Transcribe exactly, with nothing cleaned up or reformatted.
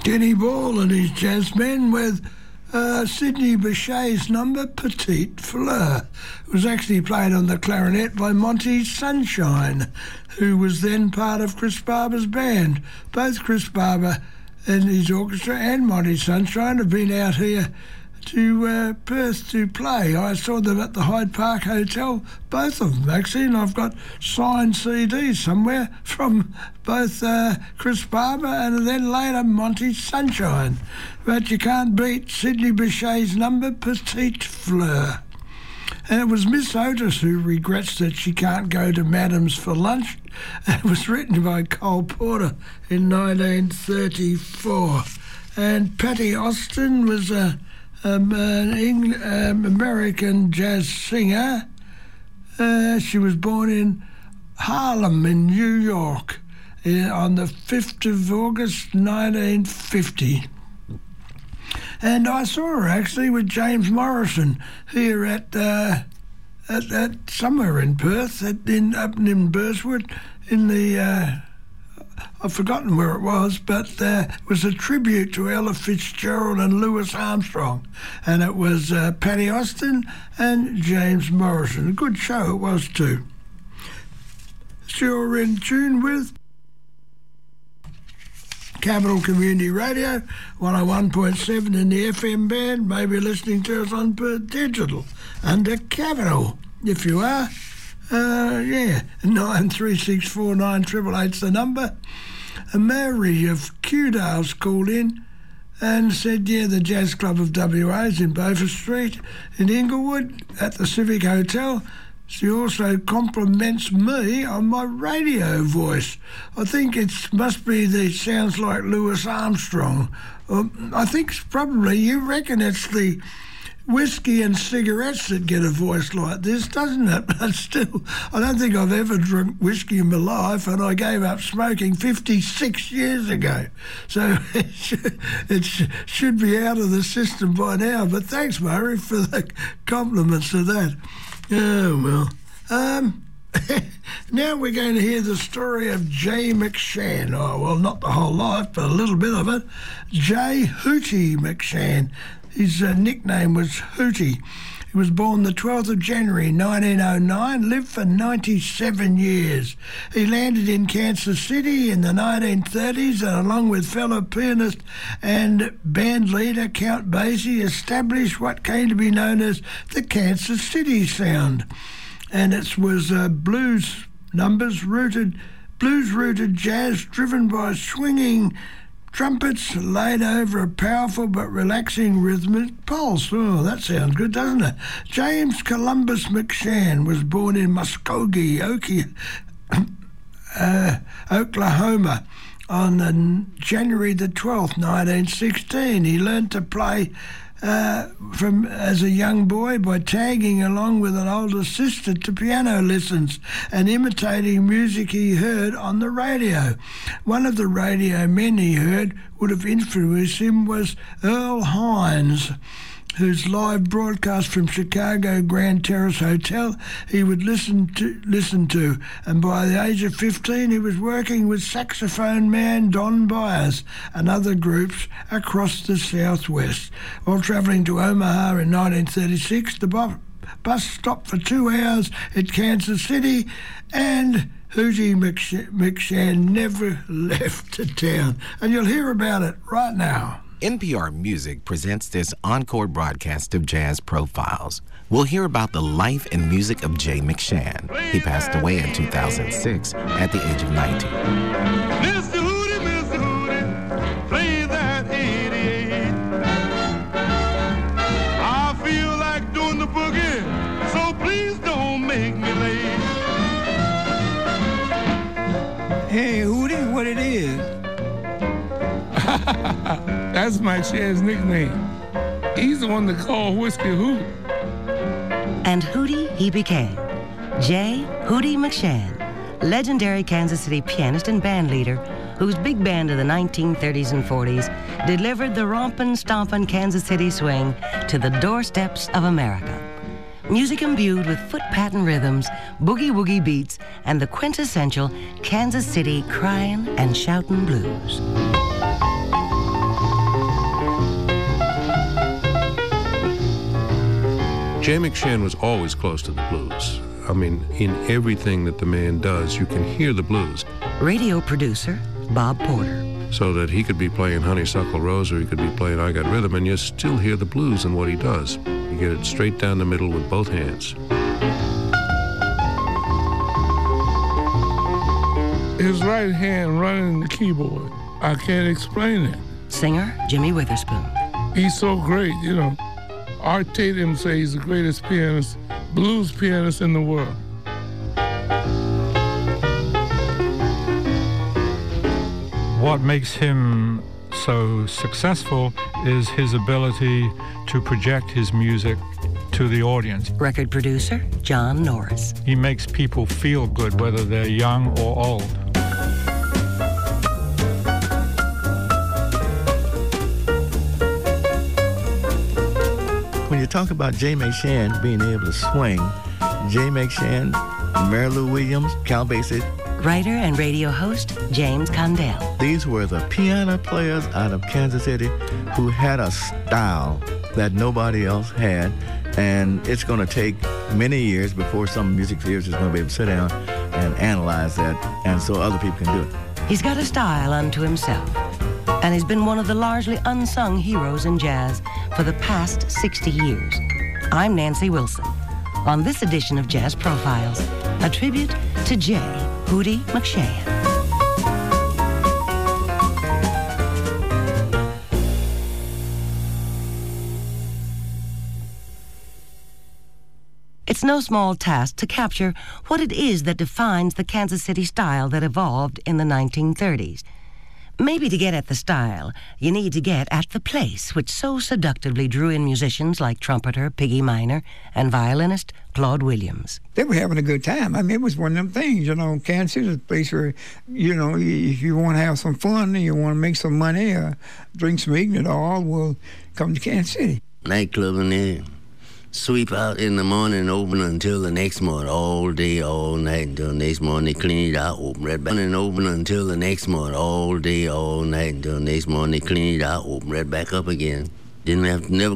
Kenny Ball and his jazzmen with uh, Sidney Bechet's number, Petite Fleur. It was actually played on the clarinet by Monty Sunshine, who was then part of Chris Barber's band. Both Chris Barber and his orchestra and Monty Sunshine have been out here to uh, Perth to play. I saw them at the Hyde Park Hotel, both of them actually, and I've got signed C Ds somewhere from both uh, Chris Barber and then later Monty Sunshine. But you can't beat Sidney Bechet's number, Petite Fleur. And it was Miss Otis who regrets that she can't go to Madam's for lunch. It was written by Cole Porter in nineteen thirty-four. And Patty Austin was a Um, an Eng- um, American jazz singer. Uh, she was born in Harlem in New York uh, on the fifth of August nineteen fifty. And I saw her actually with James Morrison here at uh, at, at somewhere in Perth, at, in, up in Burswood, in the... Uh, I've forgotten where it was, but uh, it was a tribute to Ella Fitzgerald and Louis Armstrong. And it was uh, Patty Austin and James Morrison. A good show it was too. So you're in tune with Capital Community Radio, one oh one point seven in the F M band. Maybe listening to us on Perth Digital under Capital. If you are, uh, yeah, nine three six four nine eight eight eight's the number. And Mary of Kewdale's called in and said, yeah, the Jazz Club of W A's in Beaufort Street in Inglewood at the Civic Hotel. She also compliments me on my radio voice. I think it must be the sounds like Louis Armstrong. Um, I think it's probably, you reckon it's the whiskey and cigarettes that get a voice like this, doesn't it? But still, I don't think I've ever drunk whiskey in my life, and I gave up smoking fifty-six years ago. So it should, it should be out of the system by now. But thanks, Murray, for the compliments of that. Oh, well. Um, now we're going to hear the story of Jay McShann. Oh, well, not the whole life, but a little bit of it. Jay Hootie McShann. His uh, nickname was Hootie. He was born the twelfth of January nineteen oh nine, lived for ninety-seven years. He landed in Kansas City in the nineteen thirties, and along with fellow pianist and band leader Count Basie, established what came to be known as the Kansas City sound. And it was uh, blues numbers rooted, blues-rooted jazz driven by swinging trumpets laid over a powerful but relaxing rhythmic pulse. Oh, that sounds good, doesn't it? James Columbus McShann was born in Muskogee, Okie, uh, Oklahoma on uh, January the twelfth, nineteen sixteen. He learned to play uh, from as a young boy by tagging along with an older sister to piano lessons and imitating music he heard on the radio. One of the radio men he heard would have influenced him was Earl Hines, whose live broadcast from Chicago Grand Terrace Hotel he would listen to, listen to. And by the age of fifteen, he was working with saxophone man Don Byers and other groups across the Southwest. While travelling to Omaha in nineteen thirty-six, the bu- bus stopped for two hours at Kansas City, and Hootie McSh- McShann never left the town. And you'll hear about it right now. N P R Music presents this encore broadcast of Jazz Profiles. We'll hear about the life and music of Jay McShann. He passed away in two thousand six at the age of nineteen. Mister Hootie, Mister Hootie, play that eighty-eight. I feel like doing the boogie, so please don't make me late. Hey, Hootie, what it is? That's my Chad's nickname. He's the one that called Whiskey Hoot. And Hootie he became. Jay Hootie McShann, legendary Kansas City pianist and band leader whose big band of the nineteen thirties and forties delivered the rompin', stompin' Kansas City swing to the doorsteps of America. Music imbued with foot-pattern rhythms, boogie-woogie beats, and the quintessential Kansas City cryin' and shoutin' blues. Jay McShann was always close to the blues. I mean, in everything that the man does, you can hear the blues. Radio producer Bob Porter. So that he could be playing Honeysuckle Rose or he could be playing I Got Rhythm, and you still hear the blues in what he does. You get it straight down the middle with both hands. His right hand running the keyboard. I can't explain it. Singer Jimmy Witherspoon. He's so great, you know. Art Tatum says he's the greatest pianist, blues pianist in the world. What makes him so successful is his ability to project his music to the audience. Record producer John Norris. He makes people feel good, whether they're young or old. When you talk about Jay McShann being able to swing, Jay McShann, Mary Lou Williams, Count Basie. Writer and radio host James Condell. These were the piano players out of Kansas City who had a style that nobody else had, and it's going to take many years before some music theorists is going to be able to sit down and analyze that, and so other people can do it. He's got a style unto himself, and he's been one of the largely unsung heroes in jazz for the past sixty years. I'm Nancy Wilson. On this edition of Jazz Profiles, a tribute to Jay Hootie McShann. It's no small task to capture what it is that defines the Kansas City style that evolved in the nineteen thirties. Maybe to get at the style, you need to get at the place which so seductively drew in musicians like trumpeter Piggy Minor and violinist Claude Williams. They were having a good time. I mean, it was one of them things, you know, Kansas City is a place where, you know, if you want to have some fun and you want to make some money or drink some Ignadol, well, come to Kansas City. Nightclub in there. Sweep out in the morning and open until the next morning, all day, all night, until the next morning they clean it out, open right back, and open until the next morning, all day, all night, until the next morning they clean it out, open right back up again. Didn't have to never